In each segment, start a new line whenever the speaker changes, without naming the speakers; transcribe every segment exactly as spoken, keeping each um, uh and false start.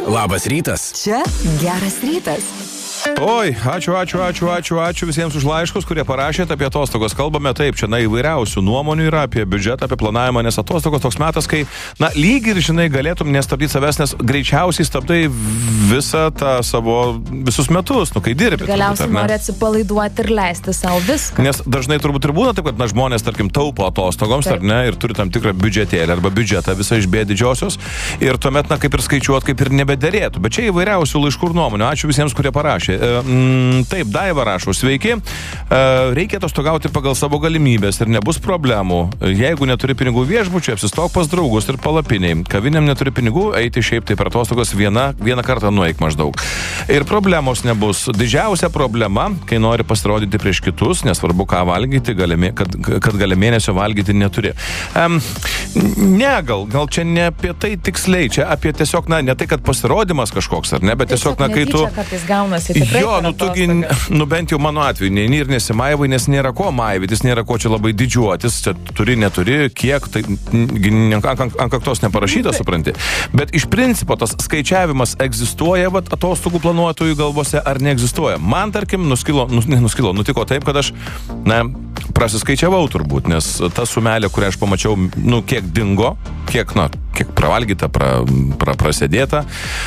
Labas rytas.
Čia geras rytas.
Oi, ačiū, ačiū, ačiū, ačiū, ačiū visiems už laiškus, kurie parašėte apie atostogos. Kalbame taip, čia na įvairiausių nuomonių yra apie biudžetą, apie planavimą, nes atostogos toks metas, kai, na, lyg ir, žinai, galėtum nestabdyti savęs, nes greičiausiai stabdai visą tą savo, visus metus, nu, kai dirbi.
Galiausiai nori atsipalaiduoti ir leisti savo viską.
Nes dažnai turbūt ir būna taip, kad, na, žmonės, tarkim, taupo atostogoms, ar ne, ir turi tam tikrą biudžetėlį arba biudžetą visą iš B didžiosios, ir tuomet, na, kaip ir skaičiuot, kaip ir nebederėtų. Bet čia įvairiausių laiškų ir nuomonių. Ačiū visiems, kurie parašė. Taip, Daiva rašo, sveiki, reikia atostogauti pagal savo galimybės ir nebus problemų. Jeigu neturi pinigų viešbučiui, apsistok pas draugus ir palapiniai. Kavinėm neturi pinigų, eiti šiaip tai per atostogos vieną, vieną kartą nueik maždaug. Ir problemos nebus. Didžiausia problema, kai nori pasirodyti prieš kitus, nesvarbu ką valgyti, galime, kad, kad gali mėnesio valgyti neturi. Um, ne, gal, gal čia ne apie tai tiksliai, čia apie tiesiog, na, ne tai, kad pasirodymas kažkoks, ar ne, bet tiesiog, na, kai tu...
Gaunasi,
jo, nu, tugi, nu bent jau mano atveju, neini ir nesimaivai, nes nėra ko maivytis, nėra ko čia labai didžiuotis, čia turi, neturi, kiek, tai ant, ant, ant kaktos neparašyta, supranti. Bet iš principo tas skaičiavimas egzistuoja, vat, atostogų planuotojų galvose, ar neegzistuoja. Man, tarkim, nuskilo, nus, nuskilo, nutiko taip, kad aš, na, prasiskaičiavau turbūt, nes ta sumelė, kurią aš pamačiau, nu, kiek dingo, kiek, na, kiek pravalgyta, pra, pra, prasėdėta,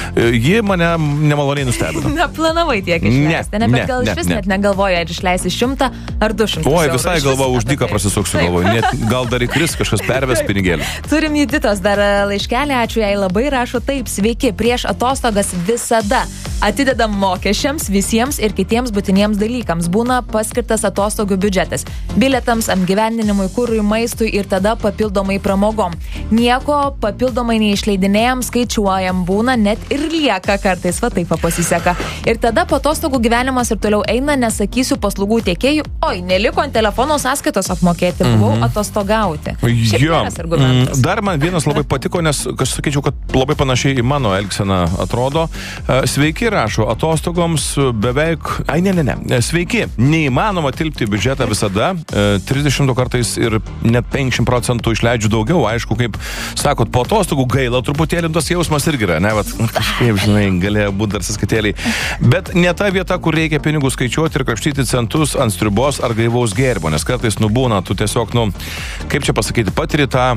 ji mane nemaloniai nustebino.
Neplanavai tiek išleisti, ne, ne, bet gal iš vis net negalvoja, ar išleisi šimtą ar du šimtus.
Oi, visai galvau, už dyką prasisuksiu galvoj, net gal dar įkris kažkas perves pinigėlį.
Turim Juditos dar laiškelį, ačiū jai labai, rašo taip, sveiki, prieš atostogas visada atidedam mokesčiams visiems ir kitiems būtiniems dalykams. Būna paskirtas atostogų biudžetas. Bilietams, apgyvendinimui, kurui, maistui ir tada papildomai pramogom. Nieko papildomai neišleidinėjam, skaičiuojam, būna net ir lieka kartais, va taip pasiseka. Ir tada po atostogų gyvenimas ir toliau eina, nesakysiu paslaugų tiekėjų, oi, neliko ant telefono sąskaitos apmokėti, buvau mm-hmm. atostogauti.
Jo, dar man vienas labai patiko, nes, aš sakyčiau, kad labai panašiai į mano elgseną atrodo. Sveiki, rašo, atostogoms beveik, ai ne, ne, ne, sveiki, neįmanoma tilpti į biudžetą visada, trisdešimt kartais ir net penkiasdešimt procentų išleidžiu daugiau, aišku, kaip sakot, po atostogų gaila, truputėlį tas jausmas irgi yra, ne, vat, kažkaip, žinai, galėjo būti dar sąskaitėliai, bet ne ta vieta, kur reikia pinigų skaičiuoti ir krapštyti centus ant striubos ar gaivaus gėrimo, nes kartais nubūna, tu tiesiog, nu, kaip čia pasakyti, patiri tą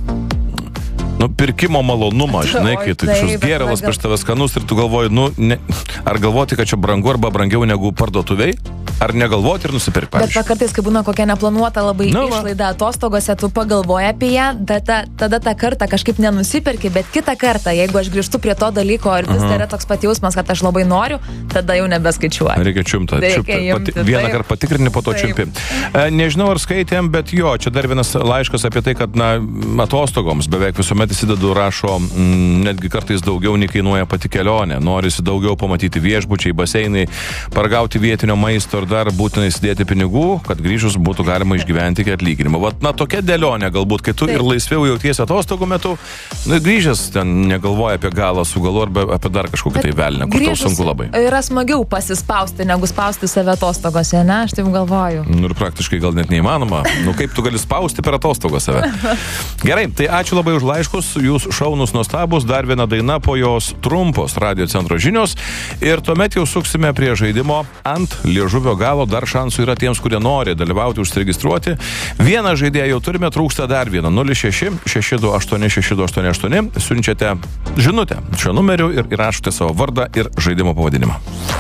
nu, pirkimo malonumą, žinai, kai tu kažkoks gėralas prieš tave skanus ir tu galvoji, nu, ne, ar galvoti, kad čia brangu arba brangiau negu parduotuviai, ar negalvoti ir nusipirkti, pavyzdžiui.
Bet kartais, kai būna kokia neplanuota labai no, išlaida atostogose, tu pagalvoji apie ją, tada, tada tą kartą kažkaip nenusipirki, bet kitą kartą, jeigu aš grįžtu prie to dalyko ir vis dar yra toks pat jausmas, kad aš labai noriu, tada jau nebeskaičiuoju.
Reikia čiumtą, čiumtą. Pati, vieną kartą patikrini, po to čiumpi. E, nežinau, ar skaitėm, bet jo, čia dar vienas laiškas apie tai, kad, na, atostogoms beveik visuomet įsidedu, rašo, m, netgi kartais daugiau nei kainuoja pati kelionė. Norisi daugiau pamatyti viešbučiai, baseinai, paragauti vietinio maisto ir dar būtinai įsidėti pinigų, kad grįžus būtų galima išgyventi iki atlyginimo. Vat, na, tokia dėlionė galbūt, kai tu ir laisviau jautiesi atostogų metu, nu, grįžęs ten negalvoja apie galą su galu arba apie dar kažkokį tai velnę, kur tau sunku labai.
Yra smagiau pasispausti, negu spausti save atostogose, ne? Aš taip galvoju.
Nu, ir praktiškai gal net neįmanoma. Nu, kaip tu gali spausti per atostogos save? Gerai, tai ačiū labai už laiškus. Jūs šaunus nuostabus, dar viena daina, po jos trumpos Radio Centro žinios ir tuomet jau suksime prie žaidimo ant liežuvio galo, dar šansų yra tiems, kurie nori dalyvauti, užsiregistruoti. Vieną žaidėją jau turime, trūksta dar vieną, nulis šeši šeši du aštuoni šeši du aštuoni aštuoni, siunčiate žinutę šiuo numeriu ir įrašote savo vardą ir žaidimo pavadinimą.